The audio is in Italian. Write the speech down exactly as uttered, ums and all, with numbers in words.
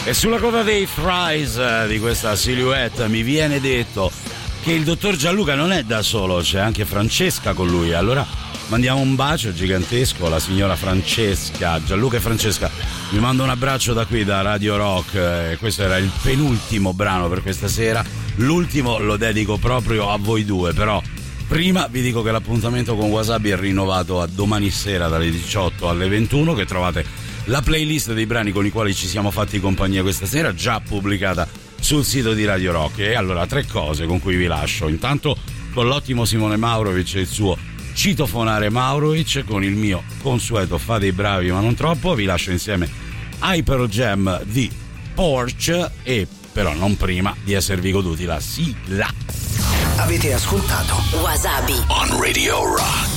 E sulla coda dei Thrice di questa silhouette mi viene detto che il dottor Gianluca non è da solo, c'è anche Francesca con lui. Allora mandiamo un bacio gigantesco alla signora Francesca. Gianluca e Francesca, vi mando un abbraccio da qui, da Radio Rock. Eh, questo era il penultimo brano per questa sera, l'ultimo lo dedico proprio a voi due, però prima vi dico che l'appuntamento con Wasabi è rinnovato a domani sera dalle diciotto alle ventuno, che trovate la playlist dei brani con i quali ci siamo fatti compagnia questa sera, già pubblicata sul sito di Radio Rock. E allora, tre cose con cui vi lascio. Intanto con l'ottimo Simone Maurovic e il suo Citofonare Maurovic, con il mio consueto Fa dei bravi ma non troppo. Vi lascio insieme Hyper Jam di Porch, e però non prima di esservi goduti la sigla. Avete ascoltato Wasabi on Radio Rock.